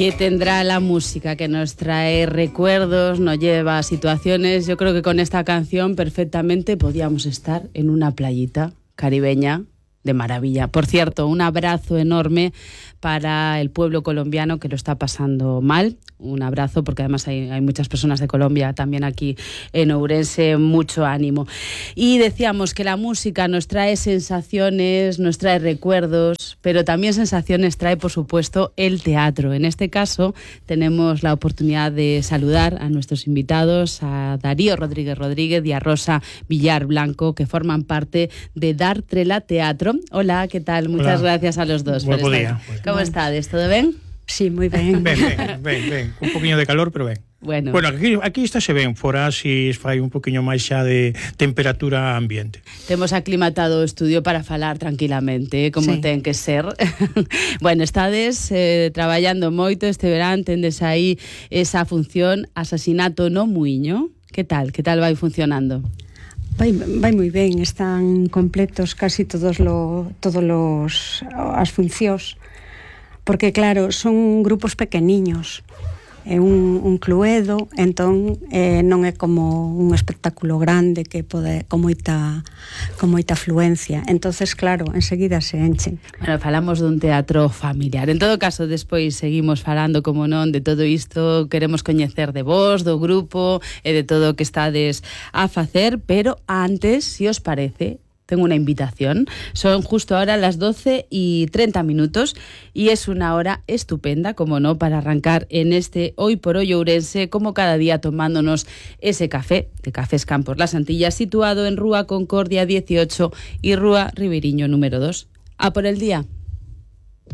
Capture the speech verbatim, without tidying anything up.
¿Qué tendrá la música que nos trae recuerdos, nos lleva a situaciones? Yo creo que con esta canción perfectamente podíamos estar en una playita caribeña de maravilla. Por cierto, un abrazo enorme para el pueblo colombiano que lo está pasando mal. Un abrazo, porque además hay, hay muchas personas de Colombia también aquí en Ourense. Mucho ánimo. Y decíamos que la música nos trae sensaciones, nos trae recuerdos, pero también sensaciones trae, por supuesto, el teatro. En este caso tenemos la oportunidad de saludar a nuestros invitados, a Darío Rodríguez Rodríguez y a Rosa Villar Blanco, que forman parte de Dar Trela Teatro. Hola, ¿qué tal? Muchas Hola. Gracias a los dos. Buen por día. estar. ¿Cómo estades? ¿Todo ben? Sí, moi ben. Ben, ben, ben, ben. Un poquinho de calor, pero ben. Bueno, Bueno, aquí, aquí está se ben, fora si fai un poquinho máis xa de temperatura ambiente. temos aclimatado o estudio para falar tranquilamente, eh, como Sí. ten que ser. Bueno, estades eh, traballando moito este verán, tendes aí esa función Asasinato no Muiño. Que tal? Que tal vai funcionando? Vai, vai moi ben, están completos casi todos lo, todos los as funcións, porque claro, son grupos pequeniños, é un, un cluedo, entón eh, non é como un espectáculo grande que pode con moita con moita afluencia, entonces claro, enseguida se enchen. Bueno, falamos dun teatro familiar. En todo caso, despois seguimos falando, como non, de todo isto. Queremos coñecer de vos, do grupo e de todo o que estades a facer, pero antes, si os parece, tengo una invitación. Son justo ahora las doce y treinta minutos y es una hora estupenda, como no, para arrancar en este Hoy por Hoy Ourense, como cada día tomándonos ese café de Cafés Campos Las Antillas, situado en Rúa Concordia dieciocho y Rúa Riberiño número dos. A por el día.